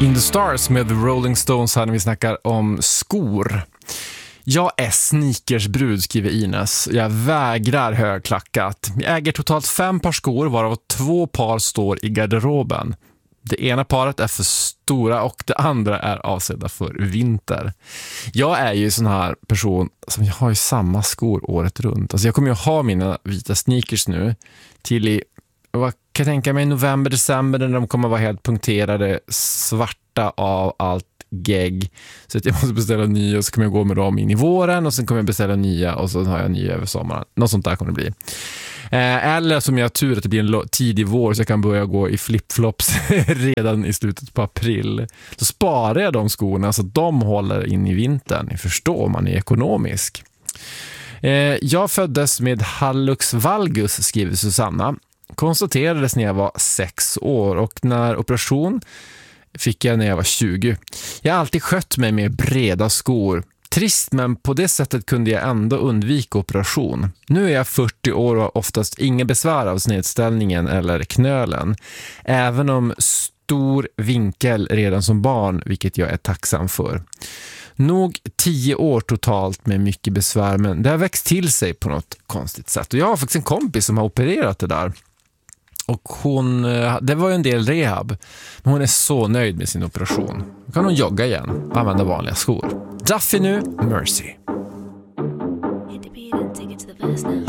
In the Stars med The Rolling Stones här när vi snackar om skor. Jag är sneakersbrud, skriver Ines. Jag vägrar högklackat. Jag äger totalt 5 par skor, varav 2 par står i garderoben. Det ena paret är för stora och det andra är avsedda för vinter. Jag är ju sån här person som jag har ju samma skor året runt. Alltså jag kommer ju ha mina vita sneakers nu till i, vad kan jag tänka mig, november, december, när de kommer vara helt punkterade, svarta av allt gegg. Så att jag måste beställa nya och så kommer jag gå med dem in i våren och sen kommer jag beställa nya och så har jag nya över sommaren. Något sånt där kommer det bli. Eller som jag har tur att det blir en tidig vår så jag kan börja gå i flipflops redan i slutet på april. Så sparar jag de skorna så att de håller in i vintern. Ni förstår, man är ekonomisk. Jag föddes med hallux valgus, skriver Susanna. Konstaterades när jag var 6 år och när operation fick jag när jag var 20. Jag har alltid skött mig med breda skor. Trist, men på det sättet kunde jag ändå undvika operation. Nu är jag 40 år och har oftast ingen besvär av snedställningen eller knölen. Även om stor vinkel redan som barn, vilket jag är tacksam för. Nog 10 år totalt med mycket besvär, men det har växt till sig på något konstigt sätt. Och jag har faktiskt en kompis som har opererat det där. Och det var ju en del rehab. Men hon är så nöjd med sin operation. Då kan hon jogga igen och använda vanliga skor. Duffy nu, Mercy. Hit the beat and take it to the verse now.